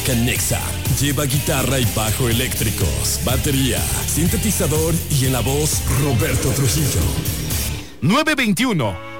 toca Nexa. Lleva guitarra y bajo eléctricos, batería, sintetizador y en la voz Roberto Trujillo. 921